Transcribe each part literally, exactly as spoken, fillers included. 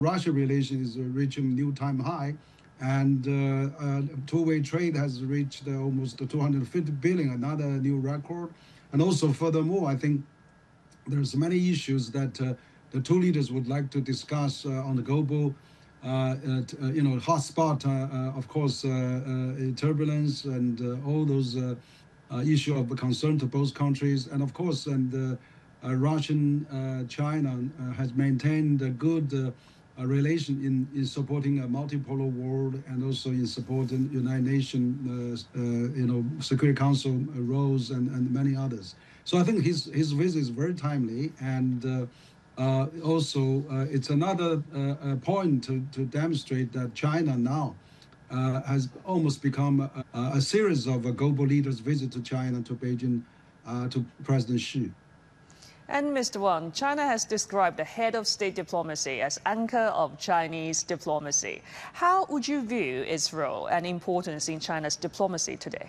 Russia relations is reaching new time high, and uh, uh, two-way trade has reached uh, almost two hundred fifty billion, another new record. And also, furthermore, I think there's many issues that uh, the two leaders would like to discuss uh, on the global, uh, uh, you know, hotspot, uh, uh, of course, uh, uh, turbulence and uh, all those uh, uh, issue of concern to both countries. And of course, and uh, uh, Russian uh, China uh, has maintained a good uh, uh, relation in, in supporting a multipolar world and also in supporting United Nations, uh, uh, you know, Security Council roles and, and many others. So I think his his visit is very timely, and uh, uh, also uh, it's another uh, point to, to demonstrate that China now uh, has almost become a, a series of uh, global leaders visit to China, to Beijing, uh, to President Xi. And Mister Wang, China has described the head of state diplomacy as anchor of Chinese diplomacy. How would you view its role and importance in China's diplomacy today?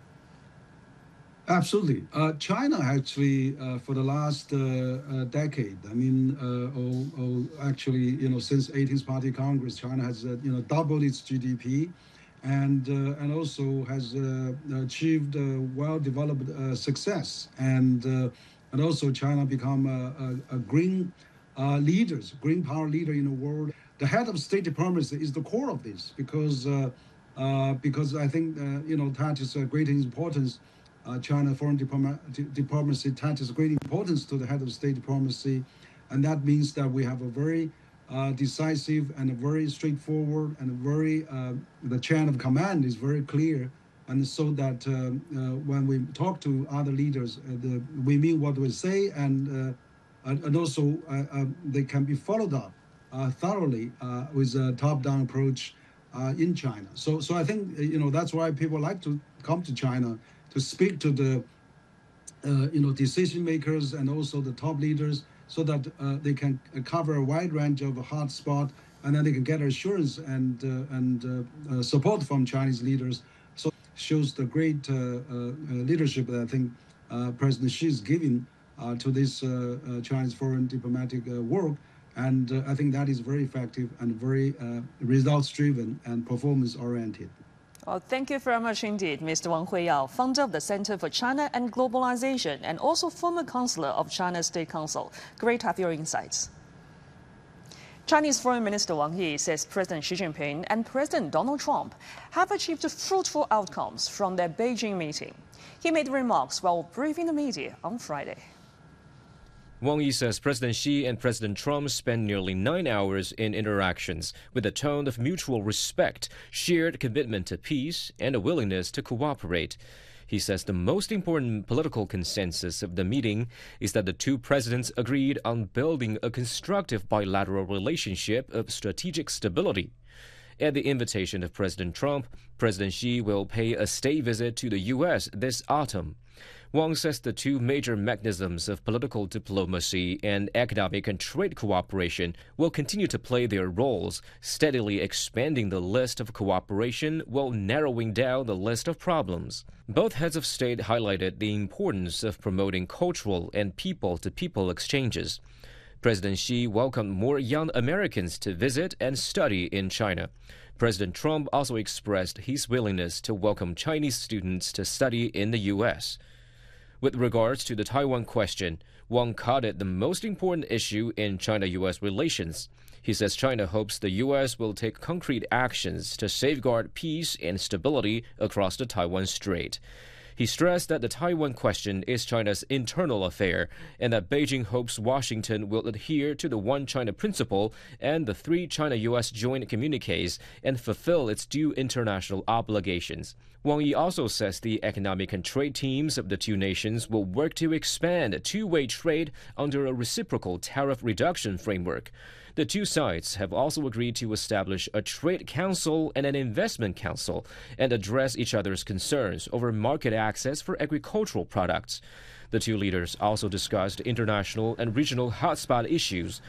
Absolutely. Uh, China actually, uh, for the last uh, uh, decade, I mean, uh, or, or actually, you know, since eighteenth Party Congress, China has, uh, you know, doubled its G D P, and uh, and also has uh, achieved uh, well-developed uh, success, and uh, and also China become a, a, a green uh, leaders, green power leader in the world. The head of state diplomacy is the core of this, because uh, uh, because I think uh, you know that is a great importance. Uh, China foreign diploma diplomacy attaches great importance to the head of state diplomacy, and that means that we have a very uh, decisive and a very straightforward and a very uh, the chain of command is very clear, and so that uh, uh, when we talk to other leaders, uh, the, we mean what we say, and uh, and, and also uh, uh, they can be followed up uh, thoroughly uh, with a top-down approach uh, in China. So so I think you know that's why people like to come to China, to speak to the, uh, you know, decision makers and also the top leaders, so that uh, they can cover a wide range of hot spot, and then they can get assurance and uh, and uh, uh, support from Chinese leaders. So shows the great uh, uh, leadership that I think uh, President Xi is giving uh, to this uh, uh, Chinese foreign diplomatic uh, work, and uh, I think that is very effective and very uh, results-driven and performance-oriented. Well, thank you very much indeed, Mister Wang Huiyao, founder of the Center for China and Globalization and also former counselor of China's State Council. Great to have your insights. Chinese Foreign Minister Wang Yi says President Xi Jinping and President Donald Trump have achieved fruitful outcomes from their Beijing meeting. He made remarks while briefing the media on Friday. Wang Yi says President Xi and President Trump spent nearly nine hours in interactions with a tone of mutual respect, shared commitment to peace, and a willingness to cooperate. He says the most important political consensus of the meeting is that the two presidents agreed on building a constructive bilateral relationship of strategic stability. At the invitation of President Trump, President Xi will pay a state visit to the U S this autumn. Wang says the two major mechanisms of political diplomacy and economic and trade cooperation will continue to play their roles, steadily expanding the list of cooperation while narrowing down the list of problems. Both heads of state highlighted the importance of promoting cultural and people-to-people exchanges. President Xi welcomed more young Americans to visit and study in China. President Trump also expressed his willingness to welcome Chinese students to study in the U S. With regards to the Taiwan question, Wang called it the most important issue in China-U S relations. He says China hopes the U S will take concrete actions to safeguard peace and stability across the Taiwan Strait. He stressed that the Taiwan question is China's internal affair and that Beijing hopes Washington will adhere to the One China principle and the three China-U S joint communiques and fulfill its due international obligations. Wang Yi also says the economic and trade teams of the two nations will work to expand two-way trade under a reciprocal tariff reduction framework. The two sides have also agreed to establish a trade council and an investment council and address each other's concerns over market access for agricultural products. The two leaders also discussed international and regional hotspot issues.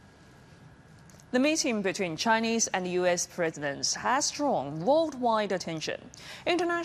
The meeting between Chinese and U S presidents has drawn worldwide attention. International